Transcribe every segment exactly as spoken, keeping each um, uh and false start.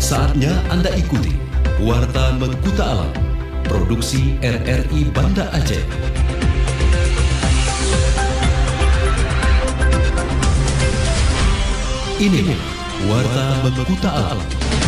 Saatnya Anda ikuti Warta Mekuta Alam, produksi R R I Banda Aceh. Ini Warta Mekuta Alam.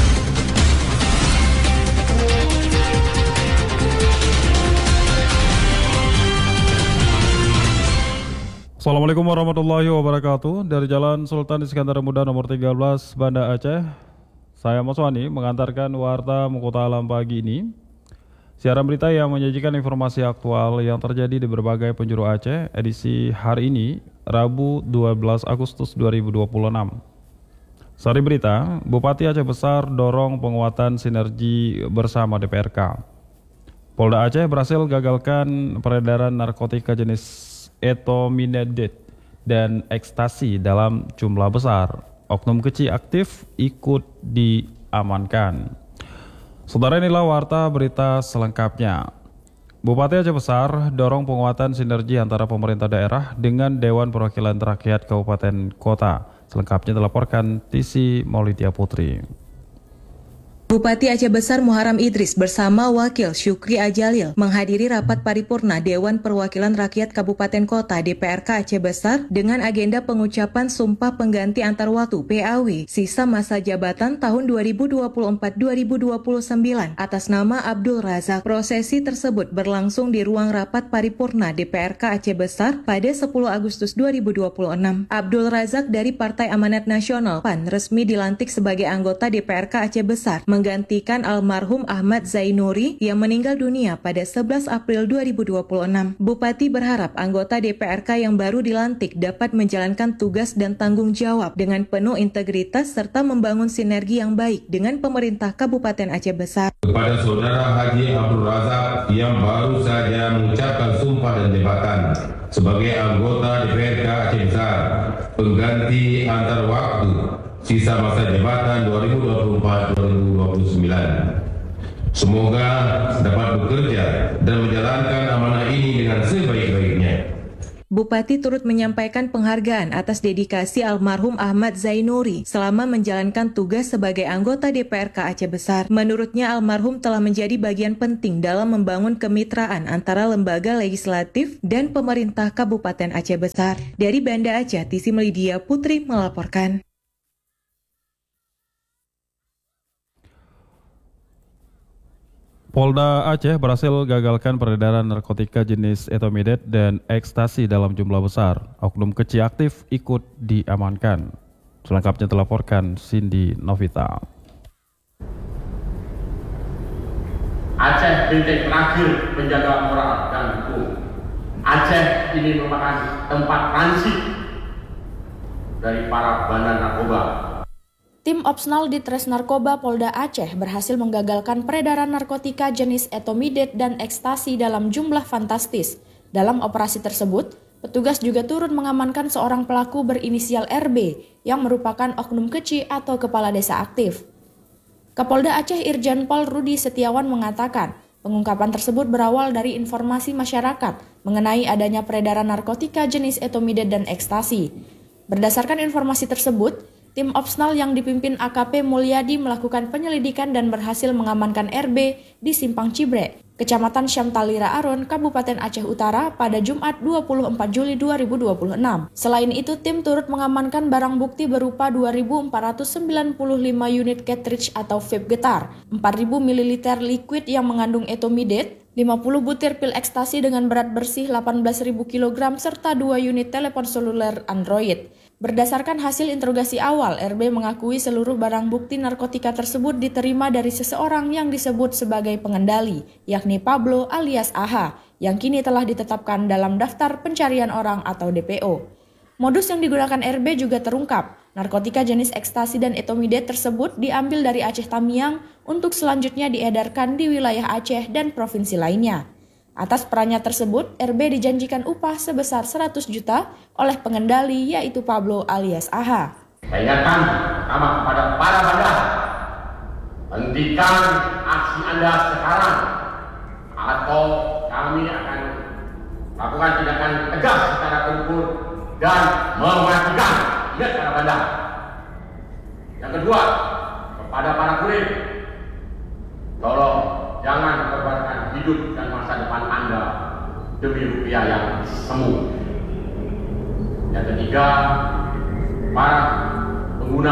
Assalamualaikum warahmatullahi wabarakatuh. Dari Jalan Sultan Iskandar Muda nomor tiga belas, Banda Aceh, saya Mas Wani mengantarkan Warta Mekuta Alam pagi ini. Siaran berita yang menyajikan informasi aktual yang terjadi di berbagai penjuru Aceh, edisi hari ini, Rabu dua belas Agustus dua ribu dua puluh enam. Sari berita, Bupati Aceh Besar dorong penguatan sinergi bersama D P R K. Polda Aceh berhasil gagalkan peredaran narkotika jenis etomidated dan ekstasi dalam jumlah besar. Oknum kecil aktif ikut diamankan. Saudara, inilah warta berita selengkapnya. Bupati Aceh Besar dorong penguatan sinergi antara pemerintah daerah dengan Dewan Perwakilan Rakyat Kabupaten Kota. Selengkapnya dilaporkan Tisi Maulidia Putri. Bupati Aceh Besar Muharam Idris bersama Wakil Syukri Ajalil menghadiri rapat paripurna Dewan Perwakilan Rakyat Kabupaten Kota D P R K Aceh Besar dengan agenda pengucapan Sumpah Pengganti Antar Waktu P A W sisa masa jabatan tahun dua ribu dua puluh empat sampai dua ribu dua puluh sembilan atas nama Abdul Razak. Prosesi tersebut berlangsung di ruang rapat paripurna D P R K Aceh Besar pada sepuluh Agustus dua ribu dua puluh enam. Abdul Razak dari Partai Amanat Nasional P A N resmi dilantik sebagai anggota D P R K Aceh Besar, menggantikan almarhum Ahmad Zainuri yang meninggal dunia pada sebelas April dua ribu dua puluh enam. Bupati berharap anggota D P R K yang baru dilantik dapat menjalankan tugas dan tanggung jawab dengan penuh integritas serta membangun sinergi yang baik dengan pemerintah Kabupaten Aceh Besar. Kepada Saudara Haji Abdul Razak yang baru saja mengucapkan sumpah dan jabatan sebagai anggota D P R K Aceh Besar, pengganti antar waktu sisa masa jabatan dua ribu dua puluh empat sampai dua ribu dua puluh sembilan. Semoga dapat bekerja dan menjalankan amanah ini dengan sebaik-baiknya. Bupati turut menyampaikan penghargaan atas dedikasi almarhum Ahmad Zainuri selama menjalankan tugas sebagai anggota D P R K Aceh Besar. Menurutnya, almarhum telah menjadi bagian penting dalam membangun kemitraan antara lembaga legislatif dan pemerintah Kabupaten Aceh Besar. Dari Banda Aceh, Tisi Maulidia Putri melaporkan. Polda Aceh berhasil gagalkan peredaran narkotika jenis etomidated dan ekstasi dalam jumlah besar. Oknum kecil aktif ikut diamankan. Selengkapnya dilaporkan Cindy Novita. Aceh benteng terakhir penjaga moral dan hukum. Aceh ini merupakan tempat transit dari para bandar narkoba. Tim Opsnal Ditres Narkoba Polda Aceh berhasil menggagalkan peredaran narkotika jenis etomidated dan ekstasi dalam jumlah fantastis. Dalam operasi tersebut, petugas juga turut mengamankan seorang pelaku berinisial R B yang merupakan oknum kecil atau kepala desa aktif. Kapolda Aceh Irjen Pol Rudi Setiawan mengatakan, pengungkapan tersebut berawal dari informasi masyarakat mengenai adanya peredaran narkotika jenis etomidated dan ekstasi. Berdasarkan informasi tersebut, tim Opsnal yang dipimpin A K P Mulyadi melakukan penyelidikan dan berhasil mengamankan R B di Simpang Cibre, Kecamatan Syamtalira Aron, Kabupaten Aceh Utara pada Jumat dua puluh empat Juli dua ribu dua puluh enam. Selain itu, tim turut mengamankan barang bukti berupa dua ribu empat ratus sembilan puluh lima unit cartridge atau vape getar, empat ribu mililiter liquid yang mengandung etomidated, lima puluh butir pil ekstasi dengan berat bersih delapan belas ribu kilogram, serta dua unit telepon seluler Android. Berdasarkan hasil interogasi awal, R B mengakui seluruh barang bukti narkotika tersebut diterima dari seseorang yang disebut sebagai pengendali, yakni Pablo alias A H, yang kini telah ditetapkan dalam daftar pencarian orang atau D P O. Modus yang digunakan R B juga terungkap. Narkotika jenis ekstasi dan etomidated tersebut diambil dari Aceh Tamiang untuk selanjutnya diedarkan di wilayah Aceh dan provinsi lainnya. Atas perannya tersebut, R B dijanjikan upah sebesar seratus juta oleh pengendali yaitu Pablo alias A H. Saya ingatkan pertama kepada para bandar, hentikan aksi Anda sekarang atau kami akan lakukan tindakan tegas secara terukur dan mematikan. Ingat para bandar. Yang kedua, kepada para kurir, tolong jangan korbankan hidup dan masa depan Anda demi rupiah yang semu. Yang ketiga, para pengguna,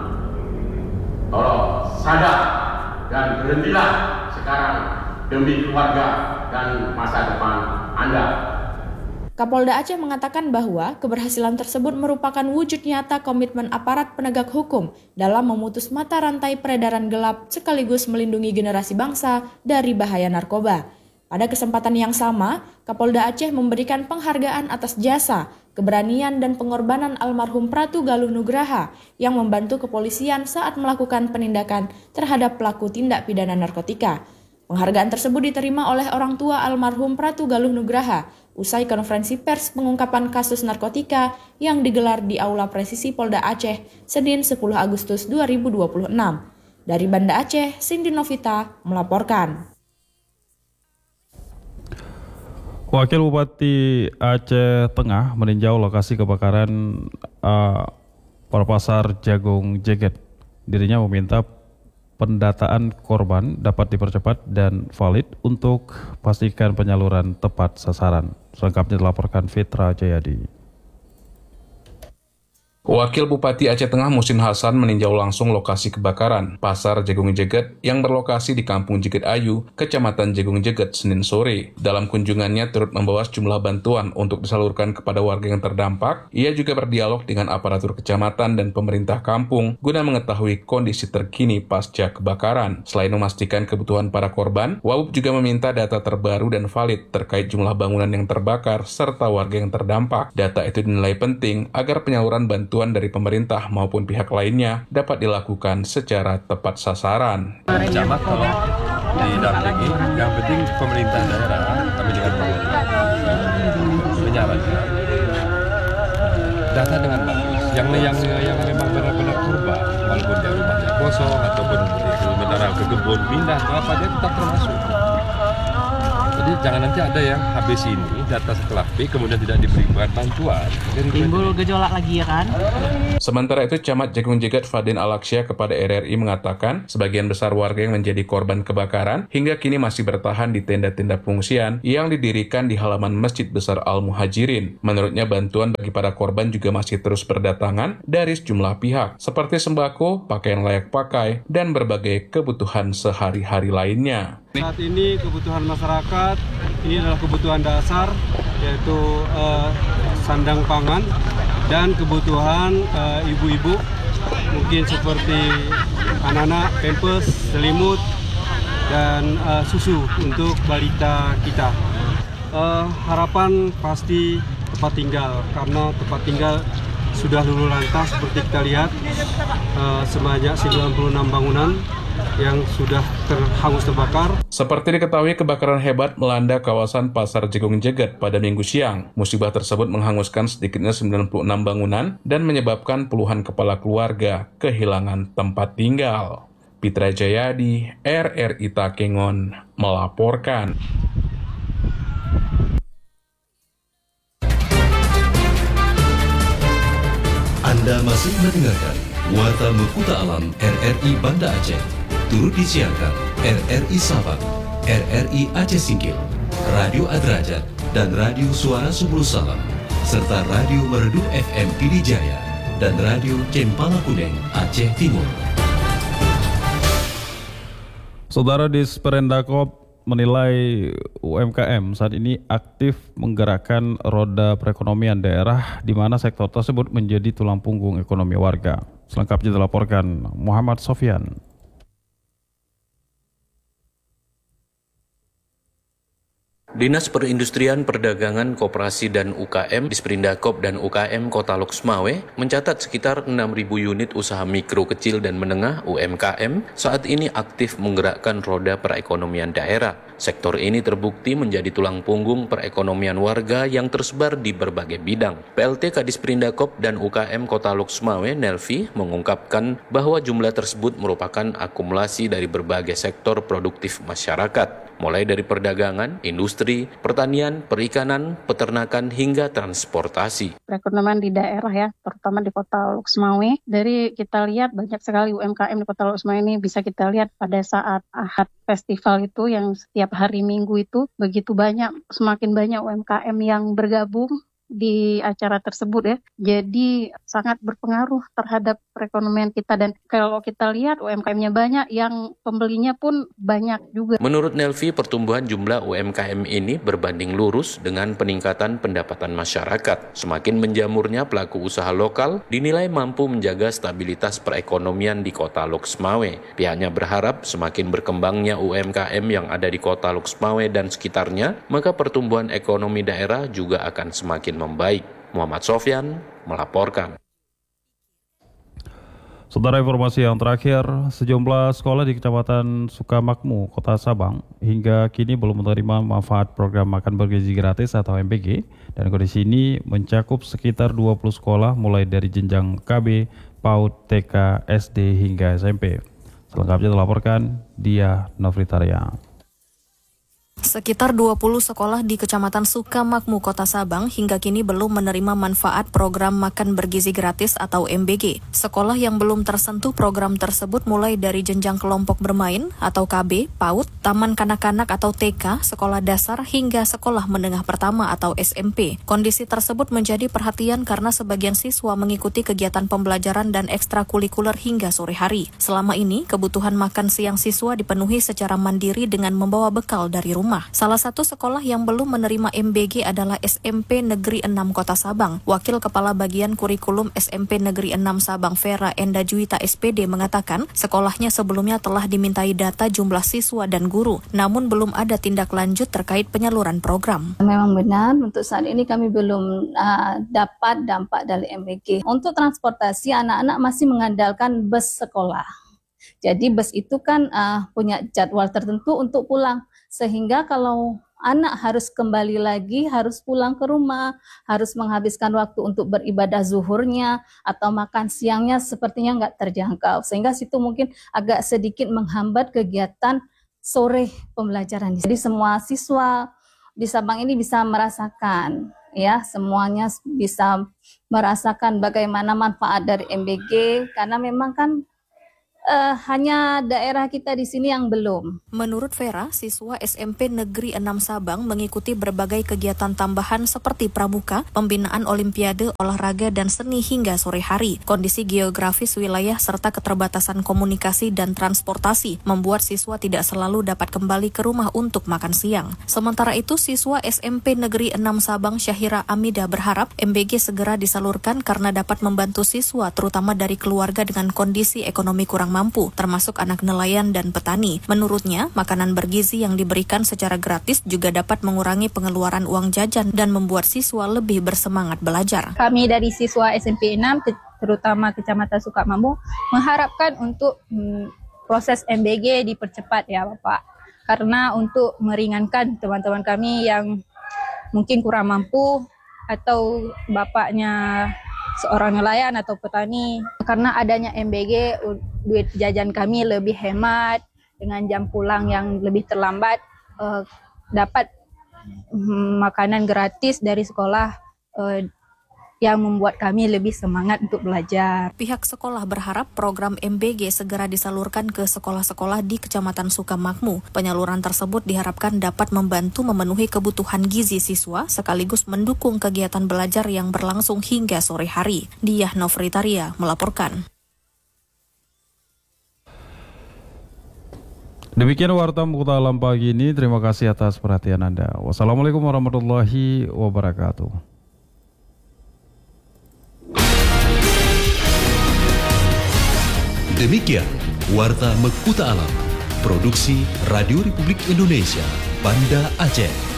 tolong sadar dan berhentilah sekarang demi keluarga dan masa depan Anda. Kapolda Aceh mengatakan bahwa keberhasilan tersebut merupakan wujud nyata komitmen aparat penegak hukum dalam memutus mata rantai peredaran gelap sekaligus melindungi generasi bangsa dari bahaya narkoba. Pada kesempatan yang sama, Kapolda Aceh memberikan penghargaan atas jasa, keberanian dan pengorbanan almarhum Pratu Galuh Nugraha yang membantu kepolisian saat melakukan penindakan terhadap pelaku tindak pidana narkotika. Penghargaan tersebut diterima oleh orang tua almarhum Pratu Galuh Nugraha usai konferensi pers pengungkapan kasus narkotika yang digelar di Aula Presisi Polda Aceh Senin sepuluh Agustus dua ribu dua puluh enam. Dari Banda Aceh, Cindy Novita melaporkan. Wakil Bupati Aceh Tengah meninjau lokasi kebakaran uh, Pasar Jagung Jeget. Dirinya meminta pendataan korban dapat dipercepat dan valid untuk pastikan penyaluran tepat sasaran. Selengkapnya dilaporkan Fitra Jayadi. Wakil Bupati Aceh Tengah Muhsin Hasan meninjau langsung lokasi kebakaran Pasar Jagung Jeget yang berlokasi di Kampung Jeget Ayu, Kecamatan Jagung Jeget, Senin sore. Dalam kunjungannya turut membawa sejumlah bantuan untuk disalurkan kepada warga yang terdampak. Ia juga berdialog dengan aparatur kecamatan dan pemerintah kampung guna mengetahui kondisi terkini pasca kebakaran. Selain memastikan kebutuhan para korban, Wabub juga meminta data terbaru dan valid terkait jumlah bangunan yang terbakar serta warga yang terdampak. Data itu dinilai penting agar penyaluran bantuan Bantuan dari pemerintah maupun pihak lainnya dapat dilakukan secara tepat sasaran. Camat kalau didampingi, yang penting pemerintah daerah kami dengan pemerintah menyarankan data dengan bagus. Yang yang yang memang benar-benar korban, walaupun dia rumahnya kosong ataupun benar ke kebun pindah atau apa, dia tetap termasuk. Jadi jangan nanti ada yang habis ini data setelah P kemudian tidak diberikan bantuan. Timbul gejolak lagi ya kan? Sementara itu Camat Jagung Jeget Fadin Alaksya kepada R R I mengatakan sebagian besar warga yang menjadi korban kebakaran hingga kini masih bertahan di tenda-tenda pengungsian yang didirikan di halaman Masjid Besar Al-Muhajirin. Menurutnya bantuan bagi para korban juga masih terus berdatangan dari sejumlah pihak seperti sembako, pakaian layak pakai, dan berbagai kebutuhan sehari-hari lainnya. Saat ini kebutuhan masyarakat ini adalah kebutuhan dasar yaitu uh, sandang pangan dan kebutuhan uh, ibu-ibu mungkin seperti anak-anak, pampers, selimut dan uh, susu untuk balita kita. Uh, harapan pasti tempat tinggal karena tempat tinggal sudah luluh lantas seperti kita lihat uh, sebanyak sembilan puluh enam bangunan yang sudah terhangus terbakar. Seperti diketahui, kebakaran hebat melanda kawasan Pasar Jagung Jeget pada Minggu siang. Musibah tersebut menghanguskan sedikitnya sembilan puluh enam bangunan dan menyebabkan puluhan kepala keluarga kehilangan tempat tinggal. Fitra Jayadi, R R I Takengon, melaporkan. Anda masih mendengarkan Warta Mekuta Alam R R I Banda Aceh. Turut disiarkan R R I Sabang, R R I Aceh Singkil, Radio Adrajat, dan Radio Suara Subul Salam, serta Radio Merdu F M Pidijaya dan Radio Cempala Kuning Aceh Timur. Saudara Disperendakop menilai U M K M saat ini aktif menggerakkan roda perekonomian daerah di mana sektor tersebut menjadi tulang punggung ekonomi warga. Selengkapnya dilaporkan Muhammad Sofyan. Dinas Perindustrian, Perdagangan, Koperasi dan U K M, Disperindakop dan U K M Kota Loksmawe mencatat sekitar enam ribu unit usaha mikro, kecil dan menengah U M K M saat ini aktif menggerakkan roda perekonomian daerah. Sektor ini terbukti menjadi tulang punggung perekonomian warga yang tersebar di berbagai bidang. P L T Kadis Perindakop dan U K M Kota Loks Mawé, Nelvi, mengungkapkan bahwa jumlah tersebut merupakan akumulasi dari berbagai sektor produktif masyarakat, mulai dari perdagangan, industri, pertanian, perikanan, peternakan, hingga transportasi. Perekonomian di daerah ya, terutama di Kota Loks Mawé, dari kita lihat banyak sekali U M K M di Kota Loks Mawé ini bisa kita lihat pada saat Ahad Festival itu yang setiap hari Minggu itu begitu banyak, semakin banyak U M K M yang bergabung di acara tersebut ya. Jadi sangat berpengaruh terhadap perekonomian kita, dan kalau kita lihat U M K M-nya banyak, yang pembelinya pun banyak juga. Menurut Nelvi, pertumbuhan jumlah U M K M ini berbanding lurus dengan peningkatan pendapatan masyarakat. Semakin menjamurnya pelaku usaha lokal dinilai mampu menjaga stabilitas perekonomian di Kota Loks Mawé. Pihaknya berharap semakin berkembangnya U M K M yang ada di Kota Loks Mawé dan sekitarnya, maka pertumbuhan ekonomi daerah juga akan semakin membaik. Muhammad Sofyan melaporkan. Saudara, informasi yang terakhir, sejumlah sekolah di Kecamatan Sukamakmu, Kota Sabang, hingga kini belum menerima manfaat program makan bergizi gratis atau M B G, dan kondisi ini mencakup sekitar dua puluh sekolah mulai dari jenjang K B, PAUD, T K, S D hingga S M P. Selengkapnya dilaporkan Dia Novritarya. Sekitar dua puluh sekolah di Kecamatan Sukamakmu, Kota Sabang hingga kini belum menerima manfaat program makan bergizi gratis atau M B G. Sekolah yang belum tersentuh program tersebut mulai dari jenjang kelompok bermain atau K B, PAUD, taman kanak-kanak atau T K, sekolah dasar hingga sekolah menengah pertama atau S M P. Kondisi tersebut menjadi perhatian karena sebagian siswa mengikuti kegiatan pembelajaran dan ekstrakurikuler hingga sore hari. Selama ini, kebutuhan makan siang siswa dipenuhi secara mandiri dengan membawa bekal dari rumah. Salah satu sekolah yang belum menerima M B G adalah S M P Negeri enam Kota Sabang. Wakil Kepala Bagian Kurikulum S M P Negeri enam Sabang, Vera Enda Juwita S P D, mengatakan sekolahnya sebelumnya telah dimintai data jumlah siswa dan guru, namun belum ada tindak lanjut terkait penyaluran program. Memang benar, untuk saat ini kami belum uh, dapat dampak dari M B G. Untuk transportasi, anak-anak masih mengandalkan bus sekolah. Jadi bus itu kan uh, punya jadwal tertentu untuk pulang. Sehingga kalau anak harus kembali lagi, harus pulang ke rumah, harus menghabiskan waktu untuk beribadah zuhurnya atau makan siangnya sepertinya nggak terjangkau. Sehingga situ mungkin agak sedikit menghambat kegiatan sore pembelajaran. Jadi semua siswa di Sabang ini bisa merasakan, ya, semuanya bisa merasakan bagaimana manfaat dari M B G, karena memang kan Uh, hanya daerah kita di sini yang belum. Menurut Vera, siswa S M P Negeri enam Sabang mengikuti berbagai kegiatan tambahan seperti pramuka, pembinaan olimpiade, olahraga, dan seni hingga sore hari. Kondisi geografis wilayah serta keterbatasan komunikasi dan transportasi membuat siswa tidak selalu dapat kembali ke rumah untuk makan siang. Sementara itu, siswa S M P Negeri enam Sabang Syahira Amida berharap M B G segera disalurkan karena dapat membantu siswa terutama dari keluarga dengan kondisi ekonomi kurang mampu, termasuk anak nelayan dan petani. Menurutnya, makanan bergizi yang diberikan secara gratis juga dapat mengurangi pengeluaran uang jajan dan membuat siswa lebih bersemangat belajar. Kami dari siswa S M P enam, terutama Kecamatan Sukamakmu, mengharapkan untuk hmm, proses M B G dipercepat ya Bapak. Karena untuk meringankan teman-teman kami yang mungkin kurang mampu atau bapaknya seorang nelayan atau petani. Karena adanya M B G, duit jajan kami lebih hemat, dengan jam pulang yang lebih terlambat, eh, dapat mm, makanan gratis dari sekolah eh, yang membuat kami lebih semangat untuk belajar. Pihak sekolah berharap program M B G segera disalurkan ke sekolah-sekolah di Kecamatan Sukamakmu. Penyaluran tersebut diharapkan dapat membantu memenuhi kebutuhan gizi siswa sekaligus mendukung kegiatan belajar yang berlangsung hingga sore hari. Diah Novritarya melaporkan. Demikian Warta Mukhtar Alam pagi ini. Terima kasih atas perhatian Anda. Wassalamualaikum warahmatullahi wabarakatuh. Demikian Warta Mekuta Alam, produksi Radio Republik Indonesia, Banda Aceh.